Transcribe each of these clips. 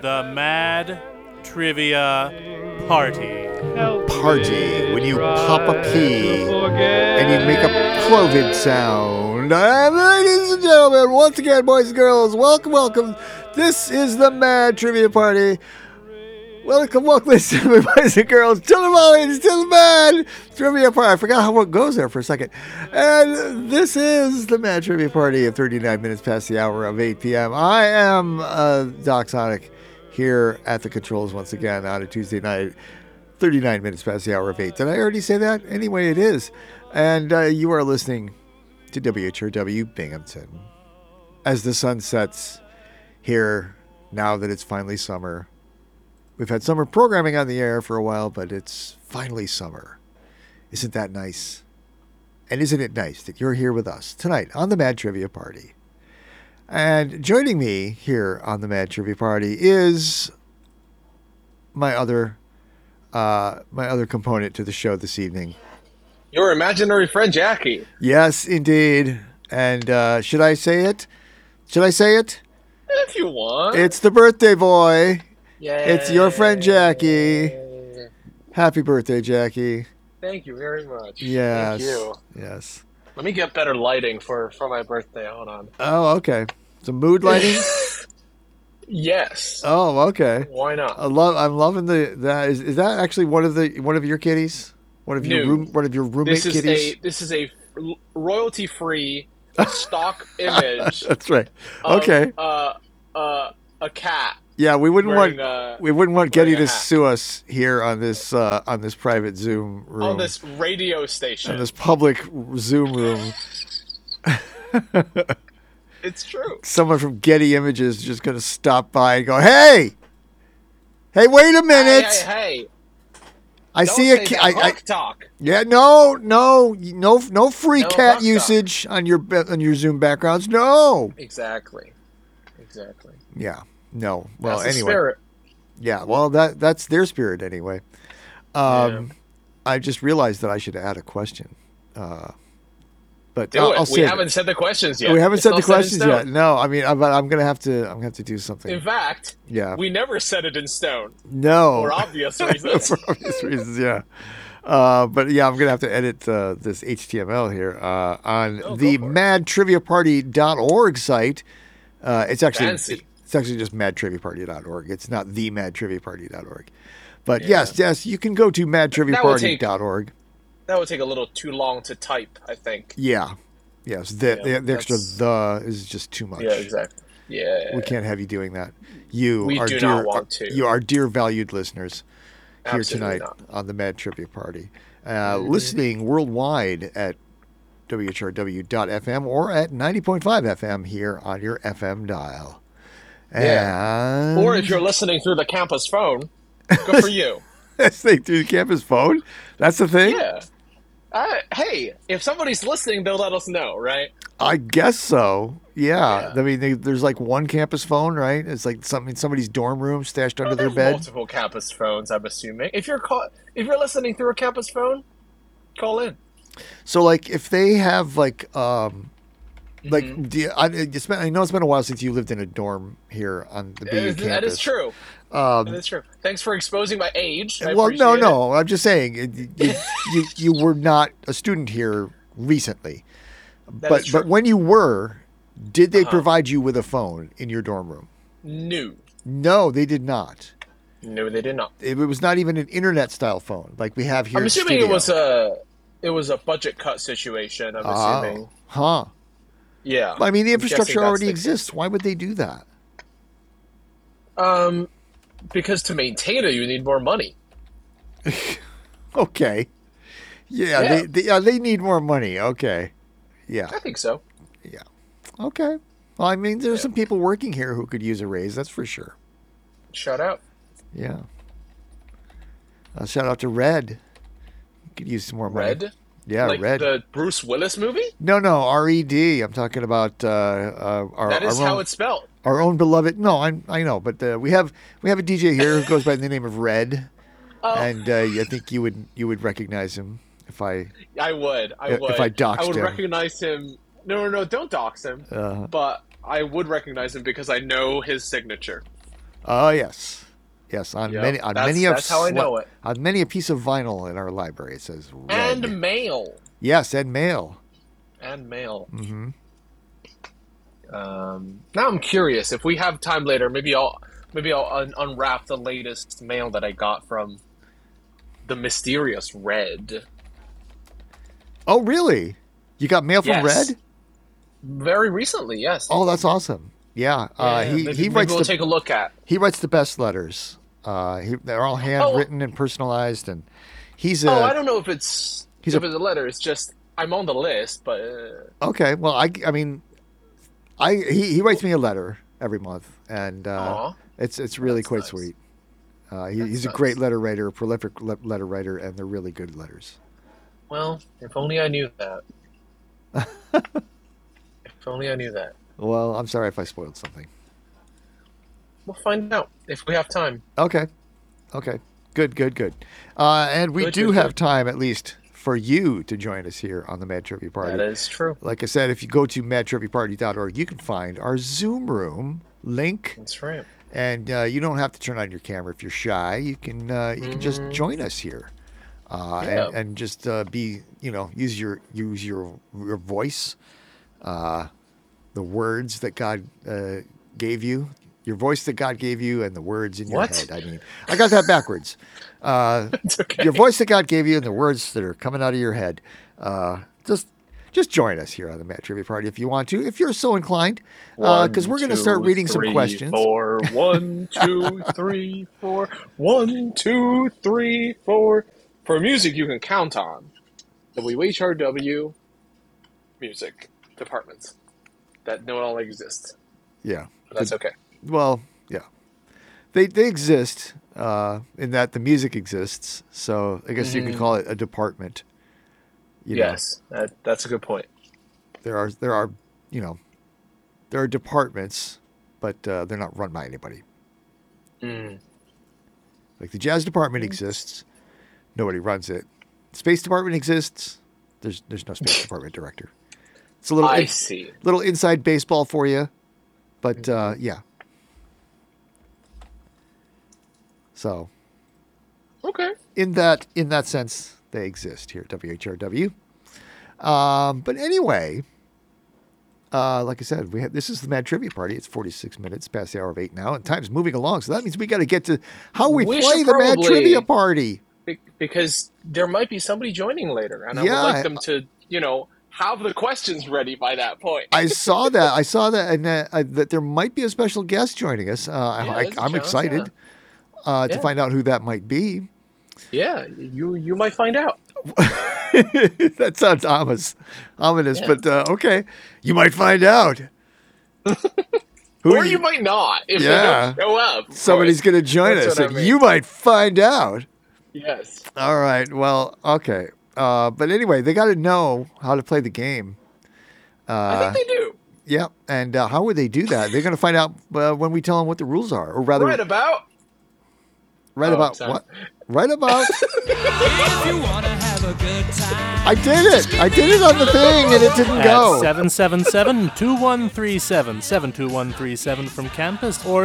The Mad Trivia Party. Party, when you pop a pea and you make a cloven sound. Ladies and gentlemen, once again, boys and girls, welcome. This is the Mad Trivia Party. Welcome, ladies and girls, to the Mad Trivia Party. I forgot how it goes there for a second. And this is the Mad Trivia Party at 39 minutes past the hour of 8 p.m. I am Doc Sonic here at the controls once again on a Tuesday night, 39 minutes past the hour of 8. Did I already say that? Anyway, it is. And you are listening to WHRW Binghamton. As the sun sets here, now that it's finally summer. We've had summer programming on the air for a while, but it's finally summer. Isn't that nice? And isn't it nice that you're here with us tonight on the Mad Trivia Party? And joining me here on the Mad Trivia Party is my other component to the show this evening. Your imaginary friend, Jackie. Yes, indeed. And should I say it? If you want. It's the birthday boy. Yay. It's your friend Jackie. Happy birthday, Jackie. Thank you very much. Yes. Thank you. Yes. Let me get better lighting for my birthday. Hold on. Oh, okay. Some mood lighting? Yes. Oh, okay. Why not? I'm loving that. Is that actually one of your kitties? One of your roommate kitties? This is a royalty free stock image. That's right. Okay. A cat. Yeah, we wouldn't want Getty to hat. sue us here on this private Zoom room. On this radio station. On this public Zoom room. It's true. Someone from Getty Images is just going to stop by and go, "Hey, wait a minute! Hey! I Don't see a say cat. that. Talk. Yeah, no free No cat hook usage on your Zoom backgrounds. No. Exactly. Yeah. No. Well, That's the anyway. spirit. Yeah. Well, that's their spirit anyway. Yeah. I just realized that I should add a question. But Do it. I'll We save haven't said the questions yet. We haven't It's said not the set in questions stone. yet. No, I mean, I'm gonna have to do something. In fact, Yeah. we never set it in stone No. for obvious reasons. For obvious reasons, yeah. But yeah, I'm gonna have to edit this HTML here on the go for it. madtriviaparty.org site. It's actually Fancy. it's actually just madtriviaparty.org. It's not the madtriviaparty.org. But Yeah. yes, you can go to madtriviaparty.org. That would take a little too long to type, I think. Yeah. Yes. The extra that's- "the" is just too much. Yeah, exactly. Yeah. We can't have you doing that. You We are do dear, not want to. You are dear valued listeners here Absolutely tonight not. on the Mad Trivia Party. Listening worldwide at WHRW.FM or at 90.5 FM here on your FM dial. Yeah. And Or if you're listening through the campus phone, good for you. listening through the campus phone. That's the thing? Yeah. Hey, if somebody's listening, they'll let us know, right? I guess so. Yeah. Yeah. I mean, there's like one campus phone, right? It's like somebody's dorm room stashed under their There's bed. multiple campus phones, I'm assuming. If you're listening through a campus phone, call in. So, like, if they have, like, I know it's been a while since you lived in a dorm here on the BU campus. That is true. That is true. Thanks for exposing my age. I Well, appreciate it. no. I'm just saying you were not a student here recently, That is true. but when you were, did they provide you with a phone in your dorm room? No. No, they did not. No, they did not. It was not even an internet style phone like we have here. I'm in assuming studio. it was a budget cut situation. I'm assuming. Huh? Yeah. I mean, the I'm guessing infrastructure that's already the exists. Why would they do that? case. Because to maintain it, you need more money. Okay. Yeah, Yeah. they need more money. Okay. Yeah. I think so. Yeah. Okay. Well, I mean, there's some people working here who could use a raise. That's for sure. Shout out. Yeah. Shout out to Red. Could use some more money. Red? Yeah, Like Red. the Bruce Willis movie? No, R-E-D. I'm talking about our That is our how own, it's spelled. our own beloved. No, I know, but we have a DJ here who goes by the name of Red, Oh. and I think you would recognize him if I. I would. If I doxed I would him. recognize him. No, don't dox him. But I would recognize him because I know his signature. Oh yes, yes. On Yep. many, on That's- many of that's how I know it. On many a piece of vinyl in our library, it says red. And mail. Yes, and mail. And mail. Mm-hmm. Now I'm curious. If we have time later, maybe I'll unwrap the latest mail that I got from the mysterious Red. Oh, really? You got mail from Yes. Red? Very recently, yes. Oh, that's awesome. Yeah, he maybe writes we'll take a look at. he writes the best letters. They're all handwritten and personalized, and he's I don't know if it's he's if it's a letter. It's just I'm on the list, but okay. Well, I mean, he writes me a letter every month, and Aw. it's really That's quite nice. sweet. He's a nice. great letter writer, a prolific letter writer, and they're really good letters. well, if only I knew that. If only I knew that. Well, I'm sorry if I spoiled something. We'll find out if we have time. Okay. Good. And we Good, do good, have good. time, at least, for you to join us here on the Mad Trivia Party. That is true. Like I said, if you go to madtriviaparty.org, you can find our Zoom room link, That's right. and you don't have to turn on your camera if you're shy. You can just join us here, Yeah. and just be use your voice, the words that God gave you. Your voice that God gave you and the words in your What? head. I mean, I got that backwards. It's okay. Your voice that God gave you and the words that are coming out of your head. Just join us here on the Mad Trivia Party if you want to, if you're so inclined, because we're going to start reading some questions. 1, 2, 3, 4. 1, 2, 3, 4. For music you can count on. WHRW music departments that no longer exist. Yeah. But that's okay. Well, yeah. They exist in that the music exists, so I guess you could call it a department. You know. Yes, that's a good point. There are there are departments, but they're not run by anybody. Mm. Like the jazz department exists, nobody runs it. Space department exists, there's no space department director. It's a little I see. little inside baseball for you, but yeah. So Okay. in that sense, they exist here at WHRW. But anyway, like I said, this is the Mad Trivia Party. It's 46 minutes past the hour of 8 now, and time's moving along. So that means we got to get to how we We play should the Mad probably- Trivia Party. Because there might be somebody joining later, and I Yeah, would like them to, have the questions ready by that point. I saw that, and that there might be a special guest joining us. there's a I'm chance, excited to Yeah. find out who that might be. Yeah, you might find out. That sounds ominous, Yeah. but okay. You might find out. Who Or you might not if Yeah. they don't show up. of Somebody's course. going to join That's us, what I and mean. you might find out. Yes. All right. Well, okay. But anyway, they got to know how to play the game. I think they do. Yeah. And how would they do that? They're going to find out when we tell them what the rules are, or rather, Right about. right Oh, about sorry. what? Right about. If you wanna have a good time. I did it. I did it on the thing, and it didn't At go. 777-2137, 72137 from campus, or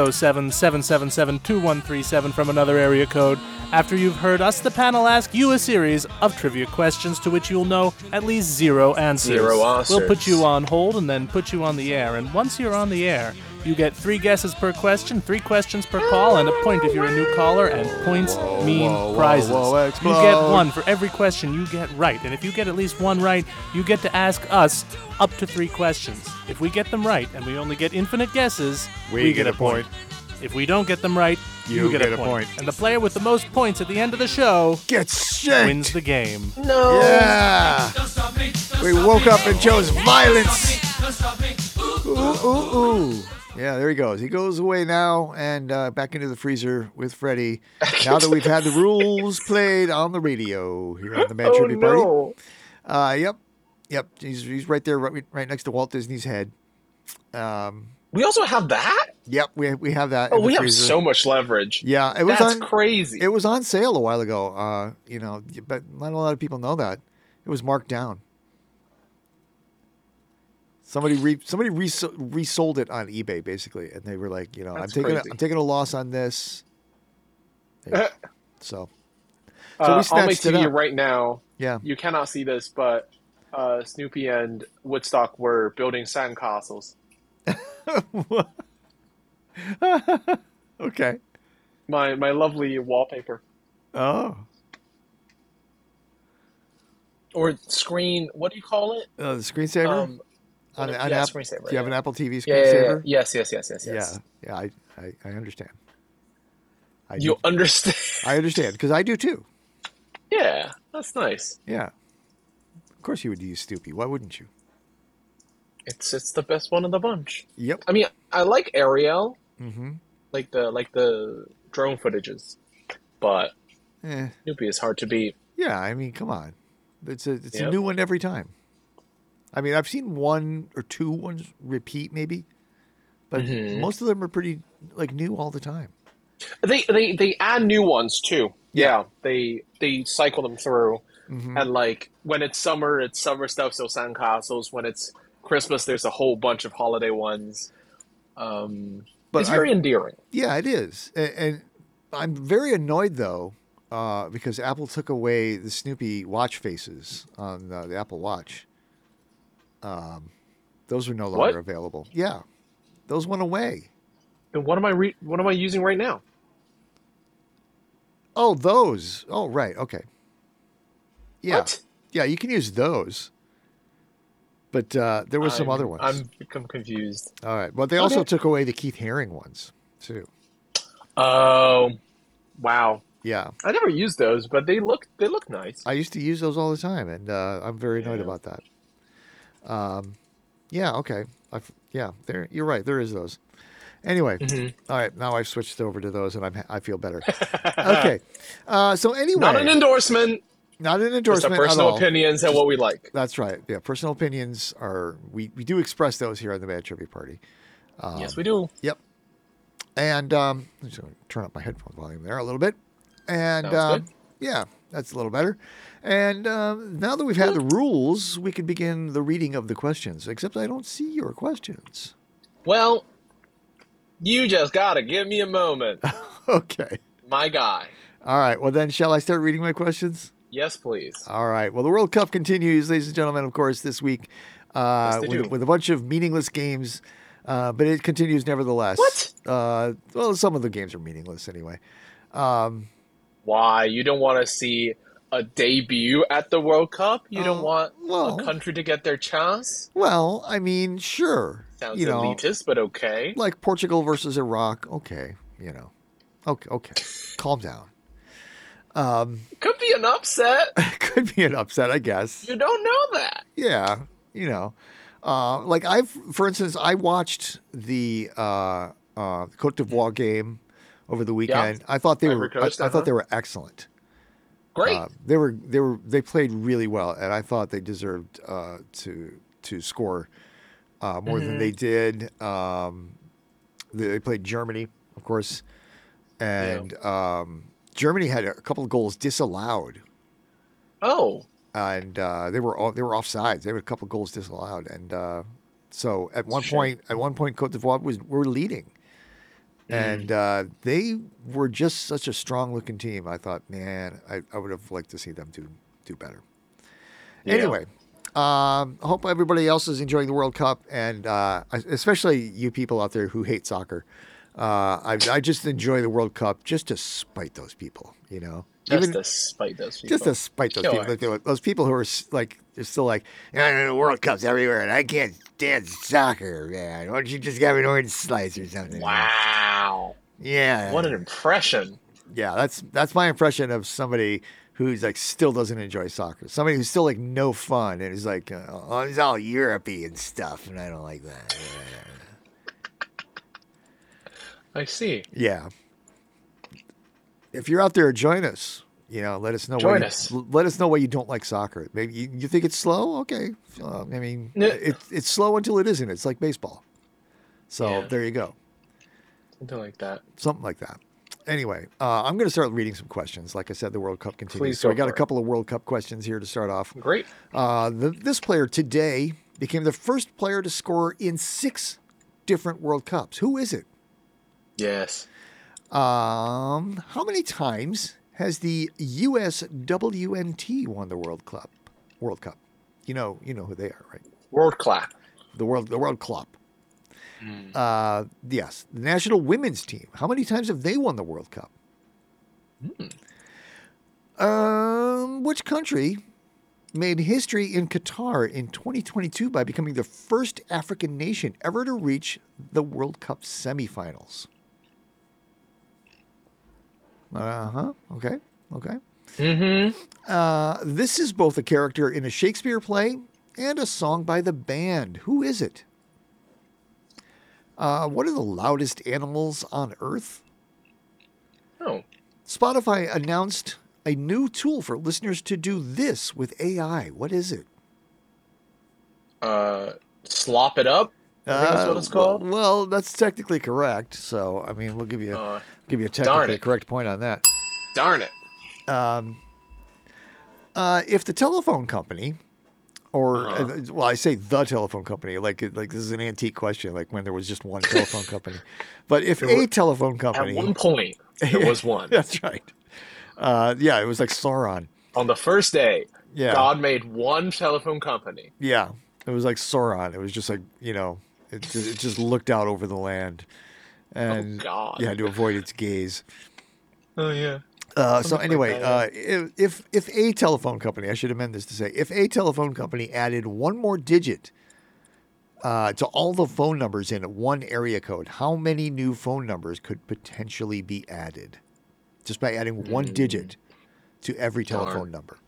607-777-2137 from another area code. After you've heard us, the panel, ask you a series of trivia questions to which you'll know at least 0 answers. 0 answers. We'll put you on hold and then put you on the air. And once you're on the air, you get 3 guesses per question, 3 questions per call, and a point if you're a new caller, and points mean prizes. whoa, You explode. get 1 for every question you get right, and if you get at least 1 right, you get to ask us up to 3 questions. If we get them right, and we only get infinite guesses, we get a point. If we don't get them right, you get a point. And the player with the most points at the end of the show Get shanked. wins the game. No. Yeah. Don't stop me. Don't We stop woke me. up and chose violence. Don't stop me. Ooh. Yeah, there he goes. He goes away now and back into the freezer with Freddy. Now that we've had the rules played on the radio here on the Mad Oh Trivia Party. no. Yep. He's right there, right next to Walt Disney's head. We also have that. Yep, we have that. Oh, in the we have freezer. so much leverage. Yeah, it was That's on. crazy. It was on sale a while ago. But not a lot of people know that it was marked down. Somebody resold it on eBay basically, and they were like, I'm That's taking crazy. I'm taking a loss on this. So we I'll make snatched it to you up. right now. Yeah. You cannot see this, but Snoopy and Woodstock were building sandcastles. Okay. My lovely wallpaper Oh. or screen. What do you call it? The screensaver on yeah, App. screensaver. Do you have an yeah. Apple TV Yeah, yeah, yeah. screensaver? Yes. Yeah. I understand. You understand? I understand because I do too. Yeah, that's nice. Yeah. Of course you would use Snoopy. Why wouldn't you? It's the best one of the bunch. Yep. I mean, I like Ariel, Mm-hmm. like the drone footages, but Eh. Snoopy is hard to beat. Yeah. I mean, come on. It's a Yep. new one every time. I mean, I've seen one or two ones repeat maybe, but Mhm. most of them are pretty new all the time. They add new ones too. Yeah. Yeah, they cycle them through, Mhm. and like when it's summer stuff, so sandcastles. When it's Christmas, there's a whole bunch of holiday ones. But It's very endearing. Yeah, it is. And I'm very annoyed, though, because Apple took away the Snoopy watch faces on the Apple Watch. Those are no longer What? available. Yeah, those went away. Then what am I using right now? Oh, those. Oh, right. Okay. Yeah. What? Yeah, you can use those. But there were some other ones. I'm become confused. All right. But they also Okay. took away the Keith Haring ones, too. Oh, wow. Yeah. I never used those, but they look nice. I used to use those all the time, and I'm very annoyed Yeah. about that. Yeah, okay. Yeah, there. You're right. There is those. Anyway, all right. Now I've switched over to those, and I feel better. Okay. So anyway, Not an endorsement. not an Just endorsement our personal at all. opinions and what we like. That's right. Yeah, personal opinions are we do express those here on the Mad Trivia Party. Yes, we do. Yep. And I'm just going to turn up my headphone volume there a little bit. And Sounds good. yeah, that's a little better. And now that we've had the rules, we can begin the reading of the questions. Except I don't see your questions. Well, you just gotta give me a moment, Okay. my guy. All right. Well, then, shall I start reading my questions? Yes, please. All right. Well, the World Cup continues, ladies and gentlemen, of course, this week they do. with a bunch of meaningless games, but it continues nevertheless. What? Well, some of the games are meaningless anyway. Why? You don't want to see a debut at the World Cup? You don't want well- a country to get their chance? Well, I mean, sure. Sounds you know, elitist, but okay. like Portugal versus Iraq. Okay. Okay. Calm down. Could be an upset. Could be an upset, I guess. You don't know that. Yeah. For instance, I watched the Cote d'Ivoire game over the weekend. I thought they Ivory Coast, I thought they were excellent. Great. They played really well, and I thought they deserved to score more than they did. They played Germany, of course, and Germany had a couple of goals disallowed, Oh, and they were offsides. They had a couple of goals disallowed, and so at one point, Cote d'Ivoire were leading. And they were just such a strong-looking team. I thought, man, I would have liked to see them do better. Yeah. Anyway, I hope everybody else is enjoying the World Cup, and especially you people out there who hate soccer. I just enjoy the World Cup just to spite those people, just to spite those people. just to spite those Sure. people. Those people who are they're still like, the World Cup's everywhere, and I can't stand soccer, man. Why don't you just have an orange slice or something? Wow. Yeah. What an impression. Yeah, that's my impression of somebody who's like still doesn't enjoy soccer. Somebody who's still like no fun and is like, oh, it's all European stuff, and I don't like that. I see. Yeah. If you're out there, join us. Let us know. Join us. Let us know why you don't like soccer. Maybe you think it's slow. Okay. I mean, it's slow until it isn't. It's like baseball. So Yeah. there you go. Something like that. Something like that. Anyway, I'm going to start reading some questions. Like I said, the World Cup continues. Please So go we got for a it. couple of World Cup questions here to start off. Great. This player today became the first player to score in 6 different World Cups? Who is it? Yes. How many times has the USWNT won the World Cup? You know who they are, right? World clap. The World Club. Yes, the national women's team. How many times have they won the World Cup? Which country made history in Qatar in 2022 by becoming the first African nation ever to reach the World Cup semifinals? Okay. This is both a character in a Shakespeare play and a song by the band. Who is it? What are the loudest animals on Earth? Oh. Spotify announced a new tool for listeners to do this with AI. What is it? Slop it up. I think that's what it's called. Well, that's technically correct. So, I mean, we'll give you a technically correct point on that. Darn it. If the telephone company, or I say the telephone company, like this is an antique question, like when there was just one telephone company. But if a telephone company, at one point there was one. That's right. It was like Sauron. On the first day, Yeah. God made one telephone company. Yeah, it was like Sauron. It was just like, it just looked out over the land, and God. you had to avoid its gaze. Oh yeah. So anyway, if a telephone company, I should amend this to say, if a telephone company added one more digit to all the phone numbers in one area code, how many new phone numbers could potentially be added just by adding one digit to every telephone number?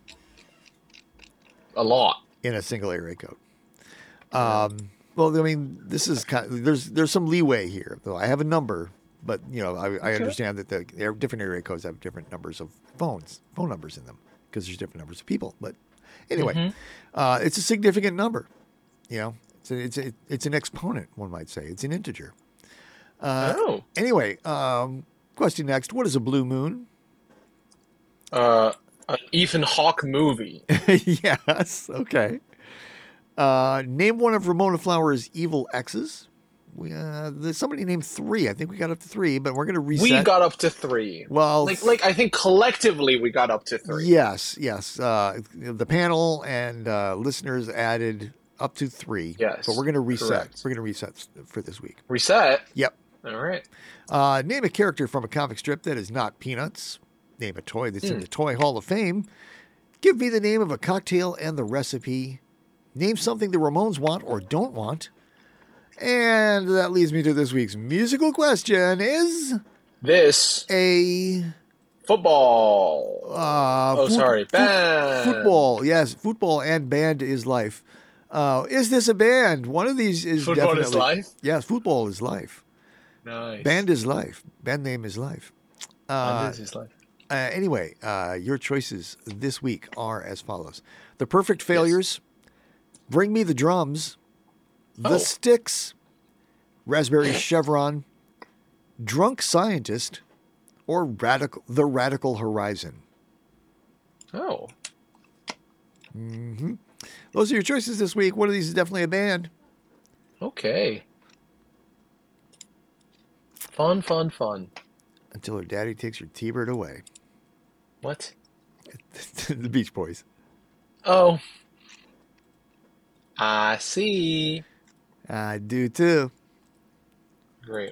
A lot. In a single area code. Well, I mean, this is there's some leeway here, though. I have a number. But, I understand that the different area codes have different numbers of phone numbers in them, because there's different numbers of people. But anyway, it's a significant number. It's an exponent, one might say. It's an integer. Anyway, question next. What is a blue moon? An Ethan Hawke movie. Yes. Okay. Name one of Ramona Flowers' evil exes. There's somebody named 3. I think we got up to 3, but we're going to reset. We got up to 3. Well, I think collectively we got up to 3. Yes. The panel and listeners added up to 3. Yes. But we're going to reset. Correct. We're going to reset for this week. Reset? Yep. All right. Name a character from a comic strip that is not Peanuts. Name a toy that's in the Toy Hall of Fame. Give me the name of a cocktail and the recipe. Name something the Ramones want or don't want. And that leads me to this week's musical question. Is this a football? Band. Football. Yes, football and band is life. Is this a band? One of these is football definitely. Football is life? Yes, football is life. Nice. Band is life. Band name is life. Band is life. Anyway, your choices this week are as follows. The Perfect Failures, Bring Me the Drums, The Sticks, Raspberry Chevron, Drunk Scientist, or The Radical Horizon. Oh. Mm-hmm. Those are your choices this week. One of these is definitely a band. Okay. Fun. Until her daddy takes her T-Bird away. What? The Beach Boys. Oh. I see. I do too. Great.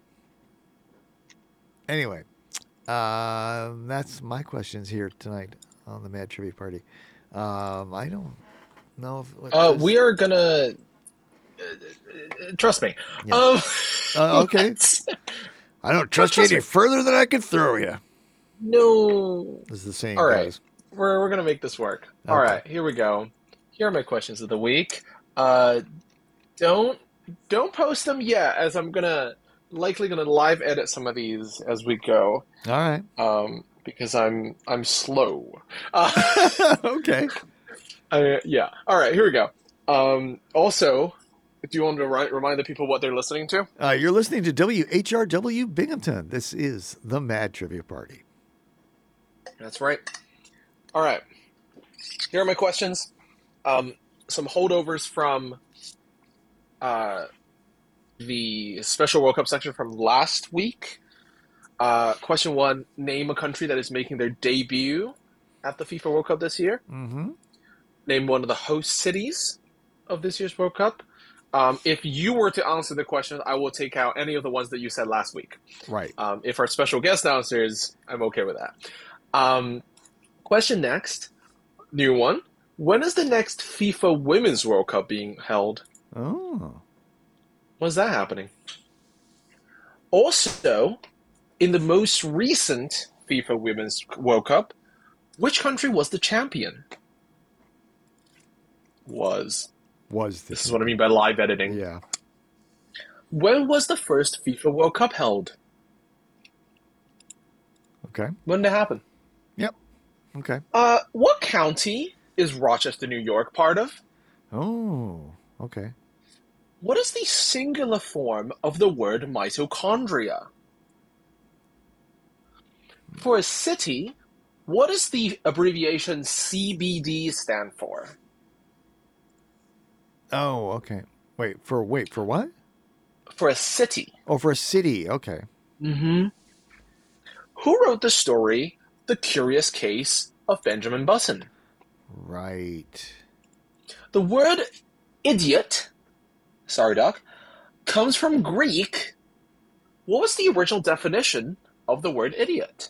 Anyway, that's my questions here tonight on the Mad Trivia Party. I don't know if... we are gonna... trust me. Yeah. Okay. I don't trust you any further than I can throw you. No. This is the saying, all right. guys. We're gonna make this work. Okay. All right, here we go. Here are my questions of the week. Don't post them yet, as I'm likely gonna live edit some of these as we go. All right. Because I'm slow. Okay. Yeah. All right. Here we go. Also, do you want to remind the people what they're listening to? You're listening to WHRW Binghamton. This is the Mad Trivia Party. That's right. All right. Here are my questions. some holdovers from the special World Cup section from last week. Question 1, name a country that is making their debut at the FIFA World Cup this year. Mm-hmm. Name one of the host cities of this year's World Cup. If you were to answer the question, I will take out any of the ones that you said last week. Right. If our special guest answers, I'm okay with that. Question next, new one. When is the next FIFA Women's World Cup being held? Oh. When's that happening? Also, in the most recent FIFA Women's World Cup, which country was the champion? This is what I mean by live editing. Yeah. When was the first FIFA World Cup held? Okay. When did it happen? Yep. Okay. What county is Rochester, New York part of? Oh. Okay. What is the singular form of the word mitochondria? For a city, what does the abbreviation CBD stand for? Oh, okay. Wait, for what? For a city. Oh, for a city. Okay. Mm-hmm. Who wrote the story, The Curious Case of Benjamin Button? Right. The word idiot, sorry, Doc, comes from Greek. What was the original definition of the word idiot?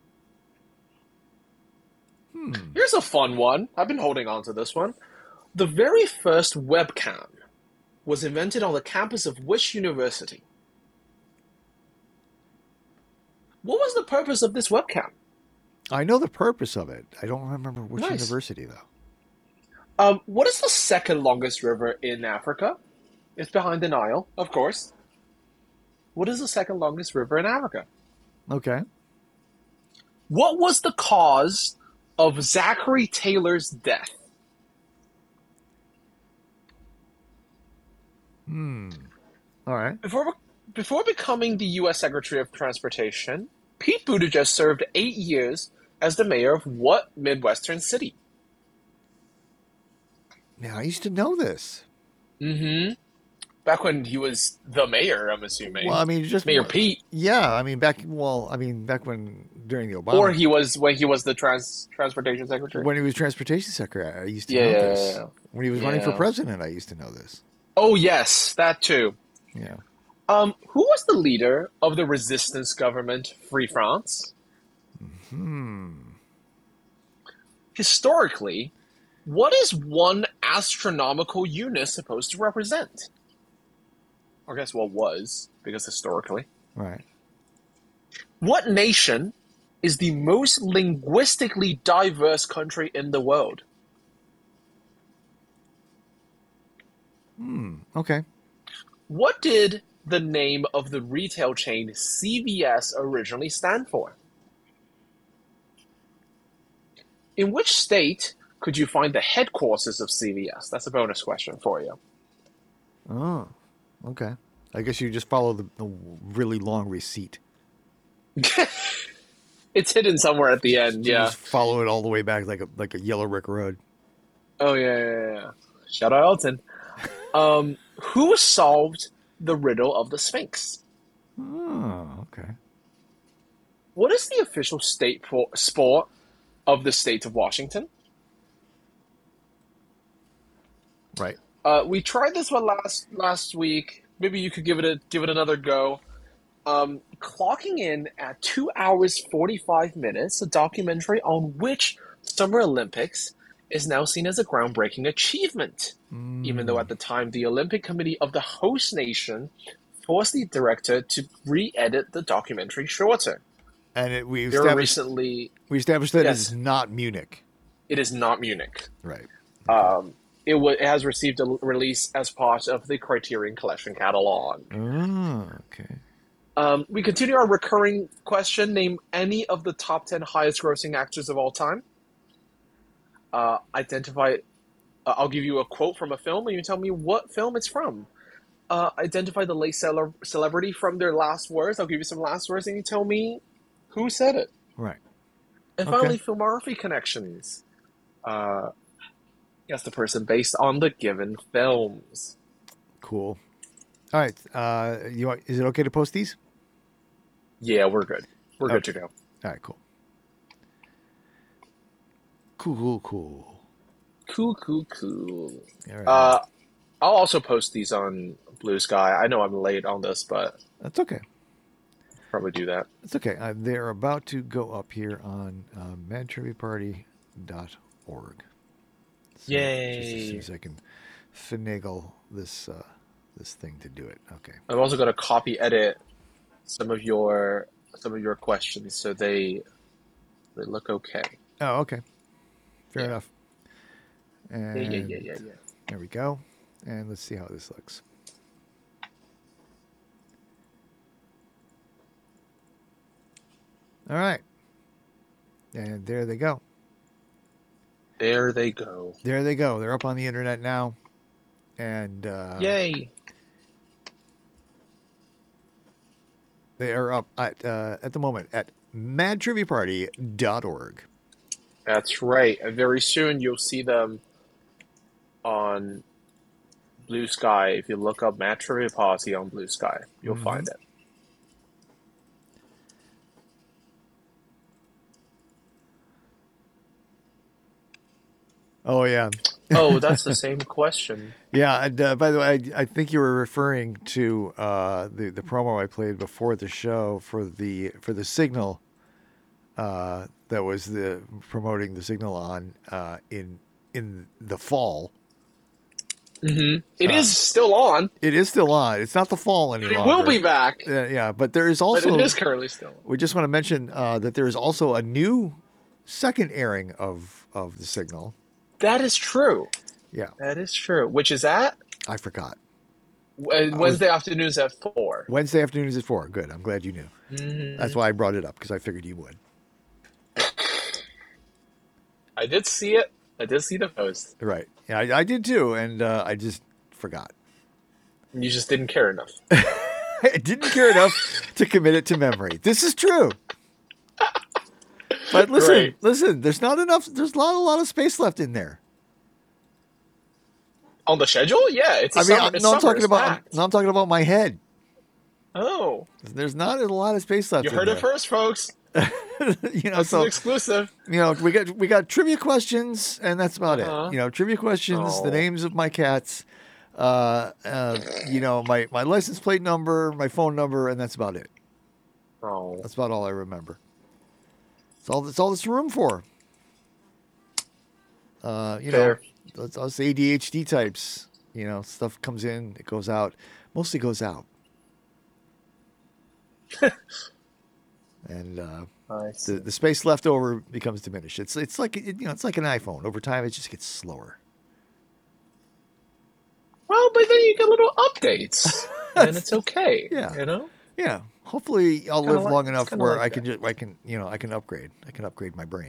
Here's a fun one. I've been holding on to this one. The very first webcam was invented on the campus of which university? What was the purpose of this webcam? I know the purpose of it. I don't remember which Nice. university, though. What is the second longest river in Africa? It's behind the Nile, of course. What is the second longest river in Africa? Okay. What was the cause of Zachary Taylor's death? All right. Before becoming the U.S. Secretary of Transportation, Pete Buttigieg served 8 years as the mayor of what Midwestern city? Now, I used to know this. Mm-hmm. Back when he was the mayor, I'm assuming. Well, I mean, just Mayor Pete. Yeah, I mean, back when during the Obama. Or when he was the transportation secretary. When he was transportation secretary, I used to Yeah, know yeah, this. yeah. When he was running for Yeah. president, I used to know this. Oh, yes, that too. Yeah. Who was the leader of the resistance government, Free France? Historically, what is one astronomical unit supposed to represent? Or I guess what was, because historically. Right. What nation is the most linguistically diverse country in the world? Okay. What did the name of the retail chain CVS originally stand for? In which state could you find the headquarters of CVS? That's a bonus question for you. Oh, okay. I guess you just follow the really long receipt. It's hidden somewhere at the end, You yeah. just follow it all the way back like a yellow brick road. Oh, yeah. Shout out Elton. Who solved the riddle of the Sphinx? Oh, okay. What is the official state sport of the state of Washington? Right. We tried this one last week. Maybe you could give it another go. Clocking in at 2 hours 45 minutes, a documentary on which Summer Olympics is now seen as a groundbreaking achievement, even though at the time the Olympic Committee of the host nation forced the director to re-edit the documentary shorter. And we Very established recently, that Yes. it's not Munich. it is not Munich. Right. It has received a release as part of the Criterion Collection catalog. Oh, okay. We continue our recurring question. Name any of the top 10 highest grossing actors of all time. Identify. I'll give you a quote from a film, and you tell me what film it's from. Identify the late celebrity from their last words. I'll give you some last words, and you tell me who said it. Right. And Okay. finally, filmography connections. Guess the person based on the given films. Cool. All right. Is it okay to post these? Yeah, we're good. We're good to go. All right. Cool. Cool. Cool. All right. I'll also post these on Blue Sky. I know I'm late on this, but That's okay. probably do that. It's okay. They're about to go up here on madtriviaparty.org. So Yay. Just as soon as I can finagle this thing to do it. Okay. I'm also going to copy edit some of your questions so they look okay. Oh, okay. Fair Yeah. enough. And Yeah. there we go. And let's see how this looks. All right. And there they go. There they go. There they go. They're up on the internet now. And Yay. they are up at the moment at madtriviaparty.org. That's right. And very soon you'll see them on Blue Sky. If you look up Mad Trivia Policy on Blue Sky, you'll find it. Oh, yeah. Oh, that's the same question. Yeah, and by the way, I think you were referring to the promo I played before the show for the Signal that was promoting the Signal on in the fall. Mm-hmm. It is still on. It is still on. It's not the fall any It longer. will be back. Yeah, but there is But also. it is currently still on. We just want to mention that there is also a new second airing of the Signal. That is true. Yeah, That is true. Which is at I forgot. Wednesday afternoons at 4. Wednesday afternoons at 4. Good. I'm glad you knew. Mm-hmm. That's why I brought it up, because I figured you would. I did see it. I did see the post. Right. Yeah, I did too, and I just forgot. You just didn't care enough. I didn't care enough to commit it to memory. This is true. But listen, Right. there's not enough. There's not a lot of space left in there. On the schedule? Yeah, it's. I'm talking about. Packed. No, I'm talking about my head. Oh, There's not a lot of space left. you in heard there. it first, folks. You know, That's so an exclusive. we got trivia questions, and that's about Uh-huh. it. Trivia questions, the Oh. names of my cats, my license plate number, my phone number, and that's about it. Oh, That's about all I remember. That's all there's room for. Fair. It's us ADHD types. Stuff comes in, it goes out. Mostly goes out. And I see. the space left over becomes diminished. It's like it's like an iPhone. Over time, it just gets slower. Well, but then you get little updates, and it's okay. Yeah. You know. Yeah. Hopefully, I'll kinda live like- long it's enough kinda where like I can upgrade. I can upgrade my brain.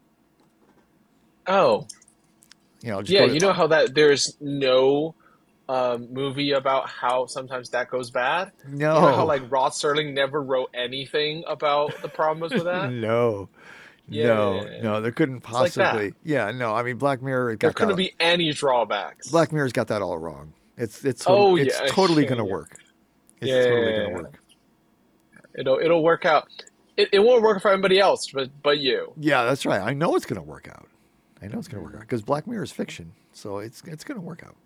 Oh, Just yeah. go to- You know how that there's no movie about how sometimes that goes bad. No. You know how like Rod Serling never wrote anything about the problems with that. No. Yeah. No, there couldn't like that. possibly. Yeah, no. I mean, Black Mirror There got couldn't that. be any drawbacks. Black Mirror's got that all wrong. It's Oh, it's yeah, totally yeah, gonna yeah. work. It's Yeah. totally gonna work. It'll work out. It won't work for anybody else, but you. Yeah, that's right. I know it's gonna work out. Because Black Mirror is fiction, so it's gonna work out.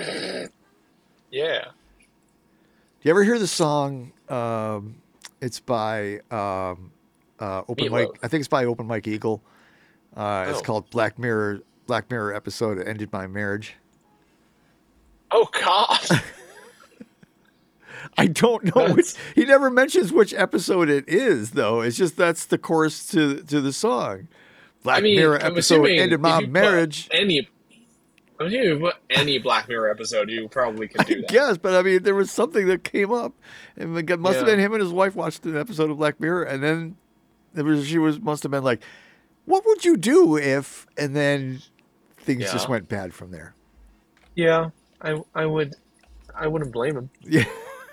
Yeah. Do you ever hear the song? It's by Open Meatloaf. Mike. I think it's by Open Mike Eagle. It's Oh. called Black Mirror. Black Mirror episode that ended my marriage. Oh God. I don't know which. He never mentions which episode it is, though. It's just that's the chorus to the song. Black Mirror I'm episode assuming ended if my you put marriage. I'm assuming if you put any Black Mirror episode, you probably could do that. Yes, but I mean, there was something that came up, and it must have Yeah. been him and his wife watched an episode of Black Mirror, and then must have been like, "What would you do if?" And then things Yeah. just went bad from there. Yeah, I wouldn't blame him. Yeah,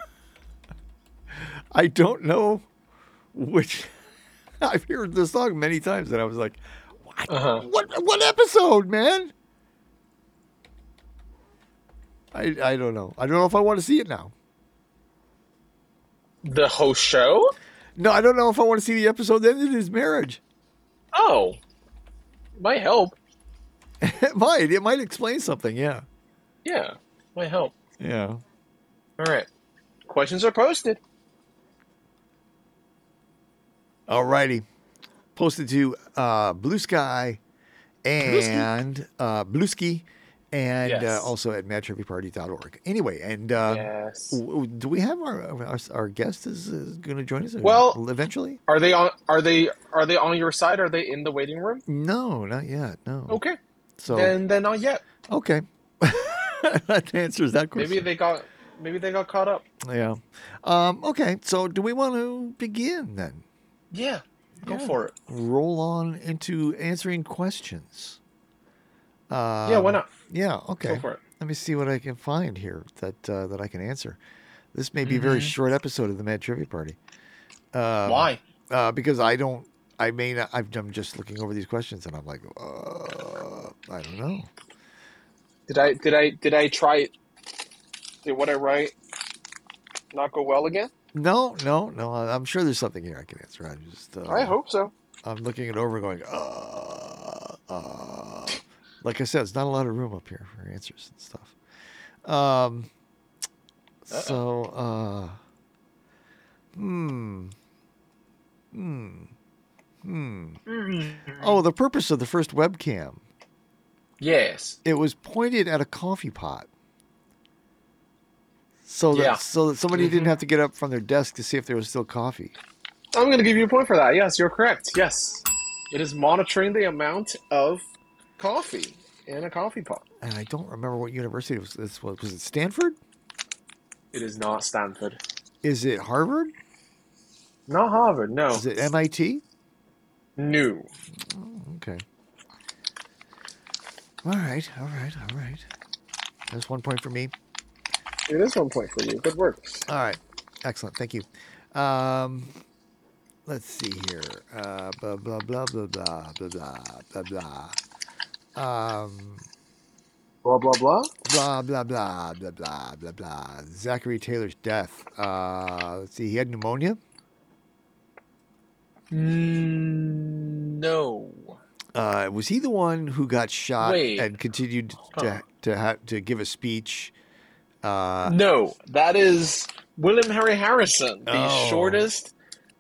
I don't know which. I've heard the song many times, and I was like, "What? Uh-huh. What episode, man?" I don't know. I don't know if I want to see it now. The host show? No, I don't know if I want to see the episode that ended his marriage. Oh. Might help. It might. It might explain something, yeah. Yeah. Might help. Yeah. All right. Questions are posted. Alrighty. Posted to Blue Sky and Bluesky and Yes. also at madtriviaparty.org. Anyway, and Yes. do we have our guest is going to join us? Well- eventually. Are they on your side? Are they in the waiting room? No, not yet. No. Okay. So Then not yet. okay, that answers that question. Maybe they got caught up. Yeah. Okay. So do we want to begin then? Yeah. Go Yeah. for it. Roll on into answering questions. Yeah, why not? Yeah. Okay. Go for it. Let me see what I can find here that I can answer. This may be a very short episode of the Mad Trivia Party. Why? Because I may not. I'm just looking over these questions and I'm like, I don't know. Did I try it? Did what I write not go well again? No. I'm sure there's something here I can answer. I just. I hope so. I'm looking it over, going, like I said, it's not a lot of room up here for answers and stuff. Oh, the purpose of the first webcam. Yes. It was pointed at a coffee pot. So that, Yeah. so that somebody didn't have to get up from their desk to see if there was still coffee. I'm going to give you a point for that. Yes, you're correct. Yes. It is monitoring the amount of coffee in a coffee pot. And I don't remember what university this was. Was it Stanford? It is not Stanford. Is it Harvard? Not Harvard, no. Is it MIT? No. Okay. All right. There's 1 point for me. It is 1 point for you. Good work. All right. Excellent. Thank you. Let's see here. Blah, blah, blah, blah, blah, blah, blah, blah. Blah, blah, blah? Blah, blah, blah, blah, blah, blah, blah. Zachary Taylor's death. Let's see. He had pneumonia. No. Was he the one who got shot Wait. and continued to give a speech? No. That is William Henry Harrison, the Oh. shortest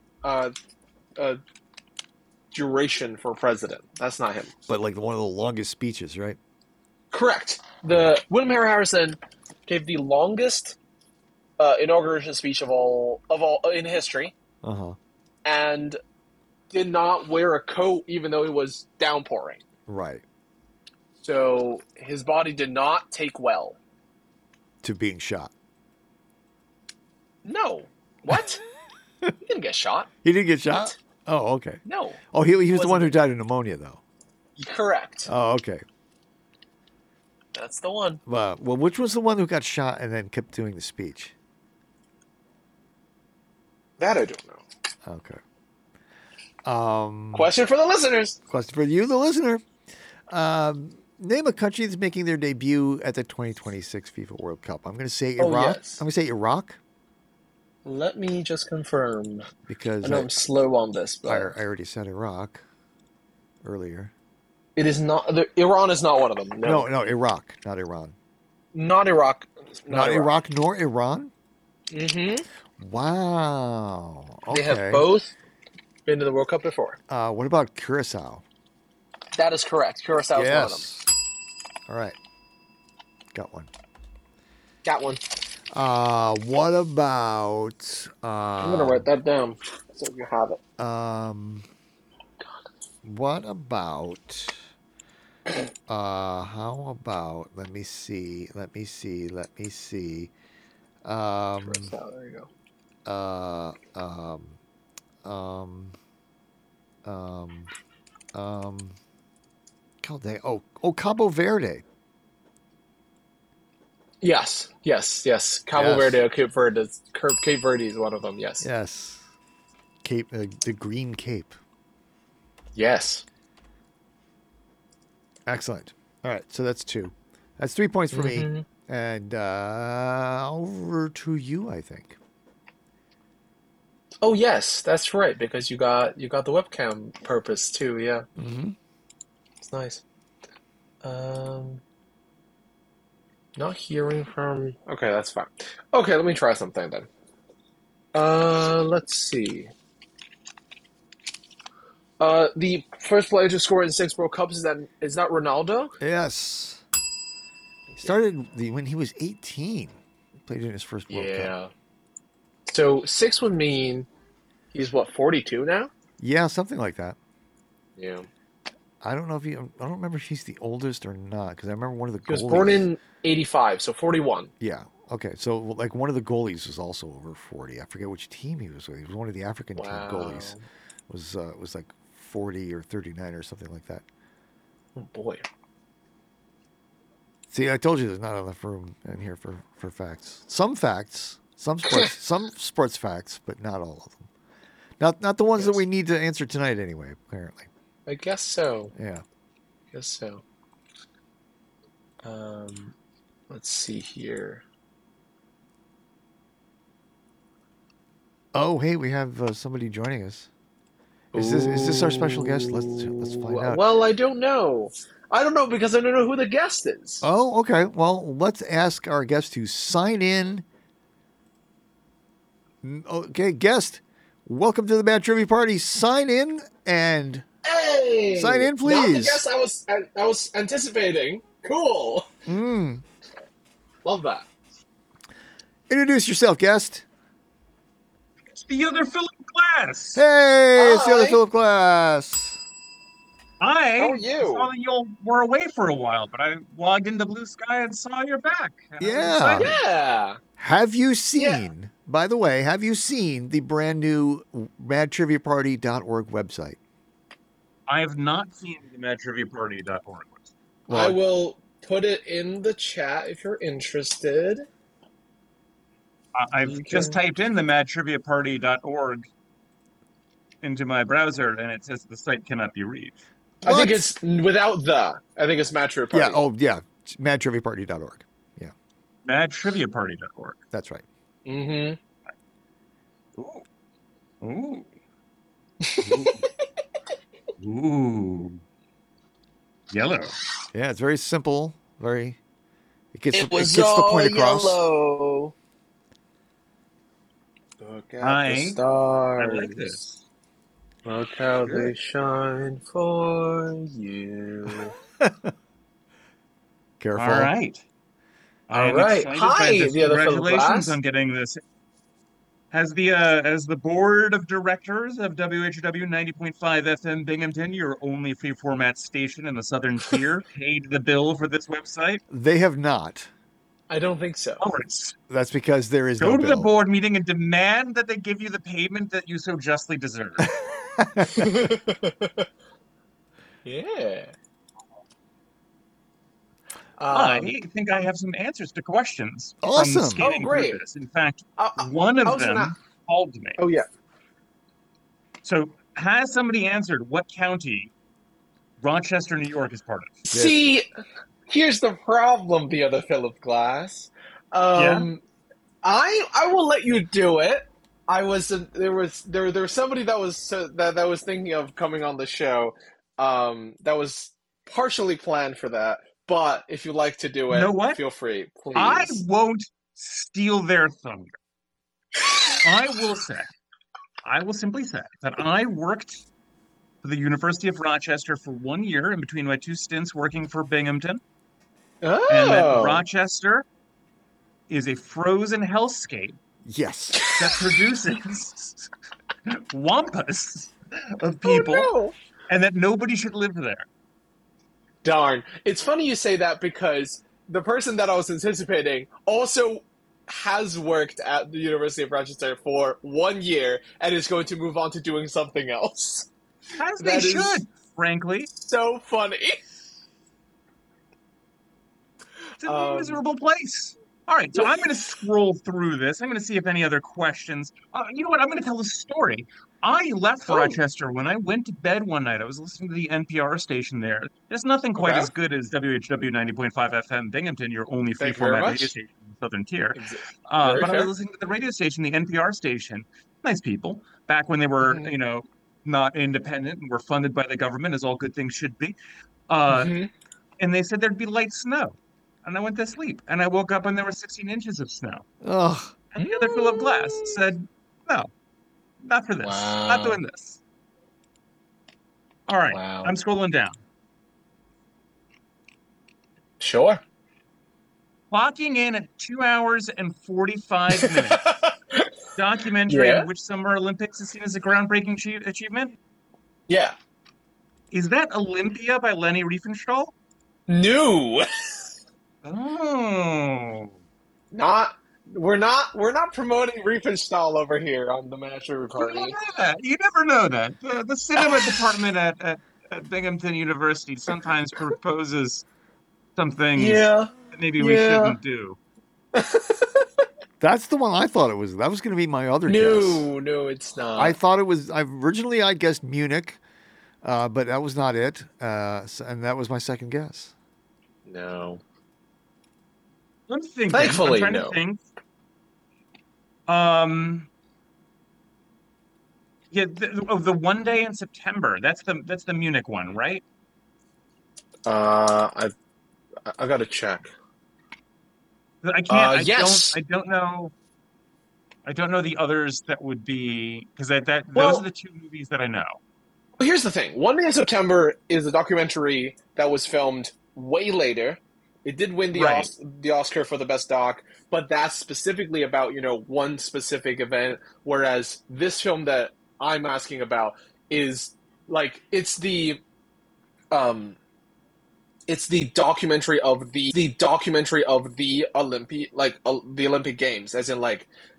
duration for president. That's not him. But like one of the longest speeches, right? Correct. The William Henry Harrison gave the longest inauguration speech of all in history, and did not wear a coat even though it was downpouring. Right. So his body did not take well. To being shot. No. What? He didn't get shot. He didn't get shot? What? Oh, okay. No. Oh, he was the Wasn't- one who died of pneumonia, though. Correct. Oh, okay. That's the one. Well, which was the one who got shot and then kept doing the speech? That I don't know. Okay. Question for the listeners. Question for you, the listener. Name a country that's making their debut at the 2026 FIFA World Cup. I'm going to say Oh, Iraq. yes. I'm going to say Iraq Let me just confirm. because I know I'm slow on this, I but already said Iraq earlier. it is not. Iran is not one of them. No, No, Iraq, not Iran. not Iraq. Not Iraq nor Iran? Mm-hmm. Wow. Okay. They have both been to the World Cup before. What about Curacao? That is correct. Curacao is one of them. Yes. All right. Got one. Got one. What about I'm gonna write that down so you have it. what about how about let me see. Curacao, there you go. Cabo Verde. Yes. Cabo Yes. Verde or Cape Verde. Cape Verde is one of them. Yes. Yes. Cape, the Green Cape. Yes. Excellent. All right, so that's 2. That's 3 points for me, And over to you, I think. Oh yes, that's right, because you got the webcam purpose too, yeah. Mm-hmm. It's nice. Not hearing from. Okay, that's fine. Okay, let me try something then. Let's see. The first player to score in 6 World Cups is that Ronaldo? Yes. Started when he was 18. Played in his first World Cup. Yeah. So 6 would mean he's what, 42 now? Yeah, something like that. Yeah. I don't remember if he's the oldest or not, because I remember one of the goalies. He was born in 85, so 41. Yeah. Okay. So, like, one of the goalies was also over 40. I forget which team he was with. He was one of the African team goalies. Was like 40 or 39 or something like that. Oh boy. See, I told you there's not enough room in here for facts. Some facts, some sports facts, but not all of them. Not the ones that we need to answer tonight anyway, apparently. I guess so. Yeah. Guess so. Let's see here. Oh, hey, we have somebody joining us. Is this our special guest? Let's find out. Well, I don't know. I don't know because I don't know who the guest is. Oh, okay. Well, let's ask our guest to sign in. Okay, guest, welcome to the Mad Trivia Party. Sign in and sign in, please. Not the guest I was anticipating. Cool. Love that. Introduce yourself, guest. It's the other Philip Glass. Hey, it's the other Hi. Philip Glass. Hi. How are you? Saw that you were away for a while, but I logged into Blue Sky and saw you're back. And I was Yeah. excited. Yeah. Have you seen, by the way, the brand new madtriviaparty.org website? I have not seen the madtriviaparty.org. I will put it in the chat if you're interested. I've just typed in the madtriviaparty.org into my browser, and it says the site cannot be reached. I think it's without the. I think it's Match Party. Yeah. Oh, yeah. Madtriviaparty.org. Yeah, Madtriviaparty.org. that's right. Mm-hmm. Ooh. Ooh. Ooh. Yellow. Yeah, it's very simple. It gets It the was point all across. yellow. Look at the stars. I like this. Look how they shine for you. Careful. All right. All right. Hi, the other Philip Congratulations Glass. on getting this. Has the board of directors of WHW 90.5 FM Binghamton, your only free format station in the Southern Tier, paid the bill for this website? They have not. I don't think so. All right. That's because there is Go no to bill. the board meeting and demand that they give you the payment that you so justly deserve. Yeah. I think I have some answers to questions Awesome. from scanning Oh, great. through this. In fact, I one of was them gonna- called me. Oh, yeah. So, has somebody answered what county Rochester, New York is part of? See, here's the problem, the other Philip Glass. Yeah? I will let you do it. There was somebody that was thinking of coming on the show. That was partially planned for that. But if you like to do it, You know what? feel free, please. I won't steal their thunder. I will simply say that I worked for the University of Rochester for 1 year in between my 2 stints working for Binghamton. Oh. And that Rochester is a frozen hellscape Yes. that produces wampas of people, Oh, no. and that nobody should live there. Darn. It's funny you say that because the person that I was anticipating also has worked at the University of Rochester for 1 year and is going to move on to doing something else. As they That is- should, frankly. So funny. It's a miserable place. All right, so I'm going to scroll through this. I'm going to see if any other questions. You know what? I'm going to tell a story. I left Oh. Rochester when I went to bed one night. I was listening to the NPR station there. There's nothing quite Okay. as good as WHW 90.5 FM Binghamton, your only free Thank you very format radio much. station in the Southern Tier. Very But I was fair. listening to the radio station, the NPR station. Nice people. Back when they were, Mhm. not independent and were funded by the government, as all good things should be. Uh, Mhm. and they said there'd be light snow. And I went to sleep. And I woke up and there were 16 inches of snow. Ugh. And the other Philip Glass said, no, not for this. Not Wow. doing this. All right. Wow. I'm scrolling down. Sure. Clocking in at 2 hours and 45 minutes. Documentary Yeah. in which Summer Olympics is seen as a groundbreaking achievement. Yeah. Is that Olympia by Lenny Riefenstahl? No. Oh. We're not promoting Riefenstahl over here on the Master You Party. never know that. You never know that. The cinema department at Binghamton University sometimes proposes some things Yeah. that maybe we shouldn't do. That's the one I thought it was. That was going to be my other guess. No, it's not. I thought it was. Originally I guessed Munich, but that was not it. And that was my second guess. No. I'm thinking. Thankfully, I'm trying no. to think. Yeah, the one day in September. That's the Munich one, right? I got to check. I can't. Yes. I don't know. I don't know the others that would be because those Well- are the two movies that I know. Well, here's the thing. One Day in September is a documentary that was filmed way later. It did win the Right. the Oscar for the best doc, but that's specifically about, one specific event, whereas this film that I'm asking about is like it's the documentary of the Olympic Games, as in like